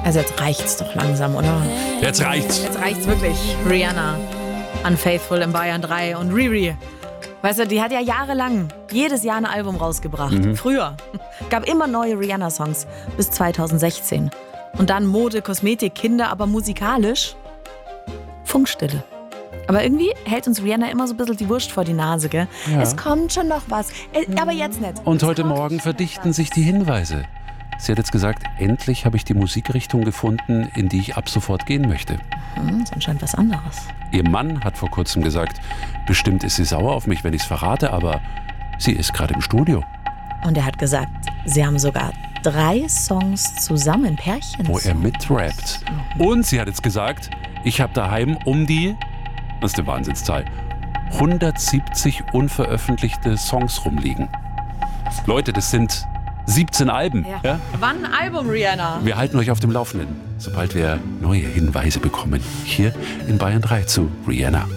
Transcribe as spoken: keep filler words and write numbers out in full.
Also jetzt reicht's doch langsam, oder? Jetzt reicht's. Jetzt reicht's wirklich. Rihanna, Unfaithful in Bayern drei und Riri. Weißt du, die hat ja jahrelang jedes Jahr ein Album rausgebracht. Mhm. Früher. Gab immer neue Rihanna-Songs bis zweitausendsechzehn. Und dann Mode, Kosmetik, Kinder, aber musikalisch Funkstille. Aber irgendwie hält uns Rihanna immer so ein bisschen die Wurst vor die Nase, gell? Ja. Es kommt schon noch was, aber jetzt nicht. Und es heute Morgen verdichten sich die Hinweise. Sie hat jetzt gesagt, endlich habe ich die Musikrichtung gefunden, in die ich ab sofort gehen möchte. Hm, ist anscheinend was anderes. Ihr Mann hat vor kurzem gesagt, bestimmt ist sie sauer auf mich, wenn ich es verrate, aber sie ist gerade im Studio. Und er hat gesagt, sie haben sogar drei Songs zusammen, Pärchen. Wo er mitrappt. Mhm. Und sie hat jetzt gesagt, ich habe daheim um die, das ist eine Wahnsinnszahl, hundertsiebzig unveröffentlichte Songs rumliegen. Leute, das sind siebzehn Alben. Ja. Ja? Wann ein Album, Rihanna? Wir halten euch auf dem Laufenden, sobald wir neue Hinweise bekommen. Hier in Bayern drei zu Rihanna.